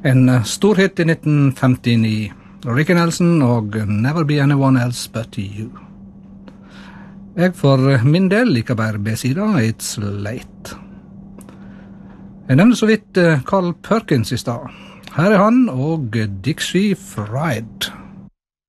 En storhit i 1959. Ricky Nelson og Never Be Anyone Else But You. Jeg for min del liker bare B-sida, It's Late. Jeg nevner så vidt Carl Perkins i stad. Her er han og Dixie Fried.